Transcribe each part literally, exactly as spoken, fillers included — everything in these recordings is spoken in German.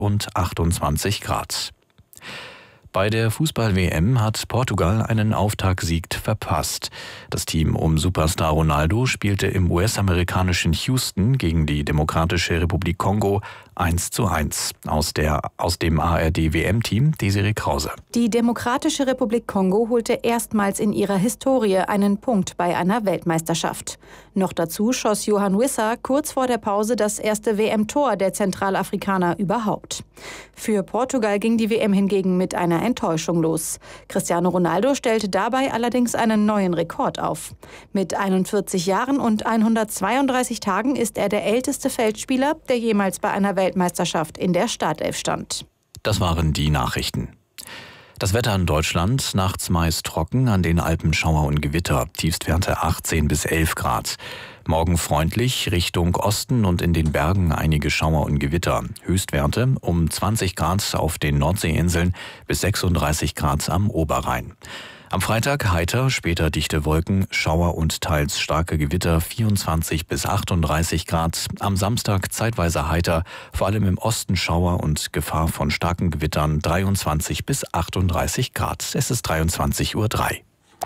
und achtundzwanzig Grad. Bei der Fußball-W M hat Portugal einen Auftaktsieg verpasst. Das Team um Superstar Ronaldo spielte im U S-amerikanischen Houston gegen die Demokratische Republik Kongo eins zu eins. Aus, der, aus dem A R D-W M-Team Desiree Krause. Die Demokratische Republik Kongo holte erstmals in ihrer Historie einen Punkt bei einer Weltmeisterschaft. Noch dazu schoss Yohan Wissa kurz vor der Pause das erste W M-Tor der Zentralafrikaner überhaupt. Für Portugal ging die W M hingegen mit einer Enttäuschung los. Cristiano Ronaldo stellte dabei allerdings einen neuen Rekord auf. Mit einundvierzig Jahren und hundertzweiunddreißig Tagen ist er der älteste Feldspieler, der jemals bei einer Weltmeisterschaft in der Startelf stand. Das waren die Nachrichten. Das Wetter in Deutschland, nachts meist trocken, an den Alpen Schauer und Gewitter, Tiefstwerte achtzehn bis elf Grad. Morgen freundlich, Richtung Osten und in den Bergen einige Schauer und Gewitter. Höchstwerte um zwanzig Grad auf den Nordseeinseln bis sechsunddreißig Grad am Oberrhein. Am Freitag heiter, später dichte Wolken, Schauer und teils starke Gewitter, vierundzwanzig bis achtunddreißig Grad. Am Samstag zeitweise heiter, vor allem im Osten Schauer und Gefahr von starken Gewittern, dreiundzwanzig bis achtunddreißig Grad. Es ist dreiundzwanzig Uhr drei.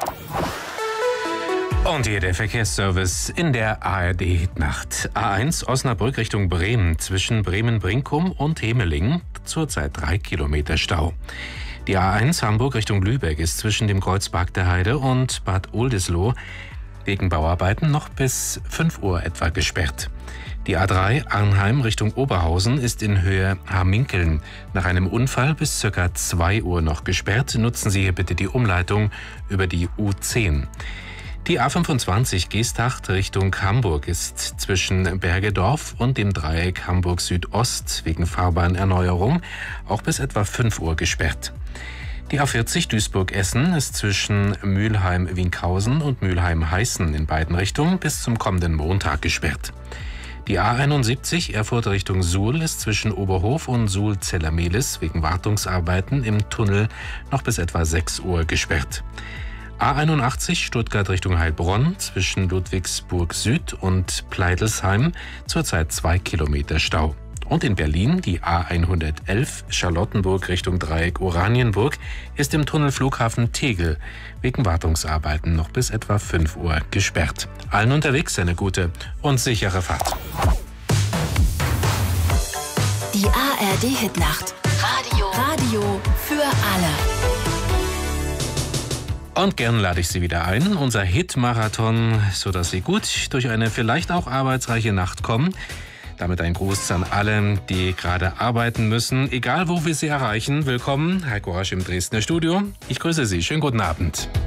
Und hier der Verkehrsservice in der A R D-Nacht. A eins Osnabrück Richtung Bremen, zwischen Bremen-Brinkum und Hemeling, zurzeit drei Kilometer Stau. Die A eins Hamburg Richtung Lübeck ist zwischen dem Kreuz Bagdeheide und Bad Oldesloe wegen Bauarbeiten noch bis fünf Uhr etwa gesperrt. Die A drei Arnheim Richtung Oberhausen ist in Höhe Haminkeln nach einem Unfall bis ca. zwei Uhr noch gesperrt. Nutzen Sie hier bitte die Umleitung über die U zehn. Die A fünfundzwanzig Geesthacht Richtung Hamburg ist zwischen Bergedorf und dem Dreieck Hamburg Südost wegen Fahrbahnerneuerung auch bis etwa fünf Uhr gesperrt. Die A vierzig Duisburg-Essen ist zwischen Mülheim-Winkhausen und Mülheim-Heißen in beiden Richtungen bis zum kommenden Montag gesperrt. Die A einundsiebzig Erfurt Richtung Suhl ist zwischen Oberhof und Suhl-Zellermehlis wegen Wartungsarbeiten im Tunnel noch bis etwa sechs Uhr gesperrt. A einundachtzig Stuttgart Richtung Heilbronn zwischen Ludwigsburg Süd und Pleidelsheim zurzeit zwei Kilometer Stau. Und in Berlin die A hundertelf Charlottenburg Richtung Dreieck Oranienburg ist im Tunnel Flughafen Tegel wegen Wartungsarbeiten noch bis etwa fünf Uhr gesperrt. Allen unterwegs eine gute und sichere Fahrt. Die A R D-Hitnacht. Radio. Radio für alle. Und gern lade ich Sie wieder ein, unser Hit-Marathon, sodass Sie gut durch eine vielleicht auch arbeitsreiche Nacht kommen. Damit ein Gruß an alle, die gerade arbeiten müssen. Egal, wo wir Sie erreichen, willkommen. Heiko Rasch im Dresdner Studio. Ich grüße Sie. Schönen guten Abend.